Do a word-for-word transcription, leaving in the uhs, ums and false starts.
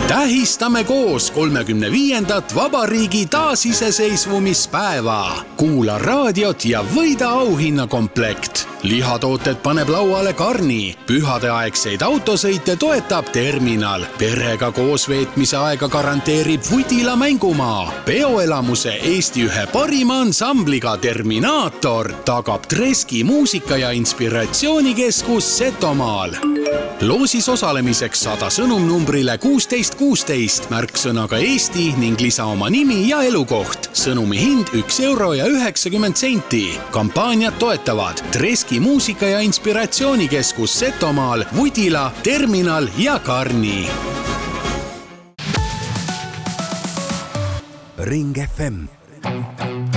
Tähistame koos kolmekümne viiendat vabariigi taasiseseisvumispäeva. Kuula raadiot ja võida auhinnakomplekt. Lihatooted paneb lauale Karni. Pühadeaegseid autosõite toetab Terminal. Perega koos veetmise aega garanteerib Vudila mängumaa. Peoelamuse Eesti ühe parima ansambliga Terminaator tagab Treski muusika- ja inspiratsioonikeskus Setomaal. Loosis osalemiseks saada sõnumnumbrile kuusteist kuusteist märksõnaga Eesti ning lisa oma nimi ja elukoht. Sõnumi hind üks euro ja üheksakümmend senti. Kampaaniat toetavad Treski muusika- ja inspiratsioonikeskus Setomaal, Vudila, Terminal ja Karni. Ring F M